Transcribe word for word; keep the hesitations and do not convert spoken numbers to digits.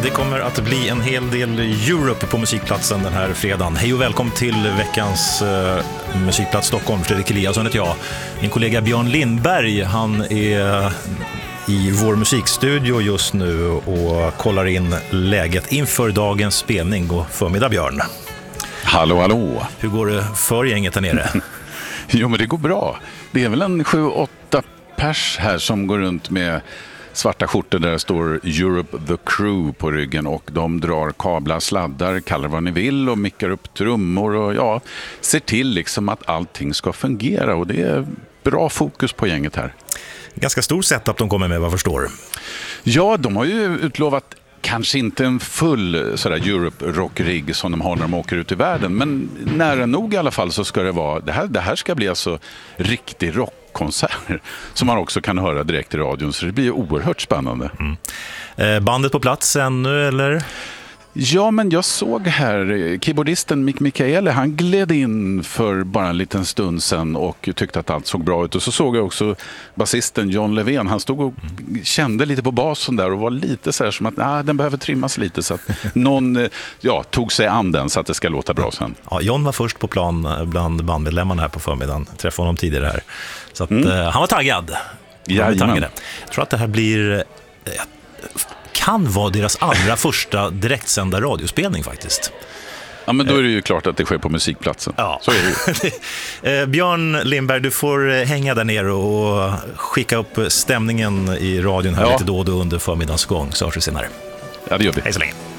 Det kommer att bli en hel del Europe på musikplatsen den här fredagen. Hej och välkommen till veckans uh, musikplats Stockholm. Fredrik Eliasson heter jag. Min kollega Björn Lindberg, han är i vår musikstudio just nu och kollar in läget inför dagens spelning. God förmiddag Björn. Hallå, hallå. Hur går det för gänget där nere? Jo, men det går bra. Det är väl en sju åtta pers här som går runt med svarta skjortor där det står Europe the Crew på ryggen, och de drar kablar, sladdar, kallar vad ni vill och mickar upp trummor och ja, ser till liksom att allting ska fungera, och det är bra fokus på gänget här. Ganska stor setup de kommer med, vad förstår. Ja, de har ju utlovat kanske inte en full sådär Europe-rock-rigg som de har när de åker ut i världen, men nära nog i alla fall så ska det vara, det här, det här ska bli alltså riktig rockkonserter som man också kan höra direkt i radion, så det blir oerhört spännande. Mm. Eh, bandet på plats ännu, eller? Ja, men jag såg här keyboardisten Mick Michaeli, han gled in för bara en liten stund sedan och tyckte att allt såg bra ut. Och så såg jag också basisten John Levén, han stod och kände lite på basen där och var lite så här som att nah, den behöver trimmas lite, så att någon ja, tog sig an den så att det ska låta bra sen. Ja, John var först på plan bland bandmedlemmarna här på förmiddagen, jag träffade honom tidigare här. Så att, mm. eh, han var taggad. Ja, var taggad. Jag tror att det här blir... Eh, kan vara deras allra första direktsända radiospelning faktiskt. Ja, men då är det ju klart att det sker på musikplatsen. Ja. Så är det ju. Björn Lindberg, du får hänga där nere och skicka upp stämningen i radion här ja. lite då och då under förmiddagens gång. Så hörs vi senare. Ja, det gör vi. Hej så länge.